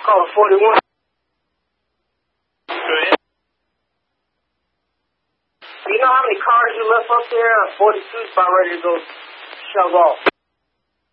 Call 41. You know how many cars you left up there? 42's about ready to go shove off.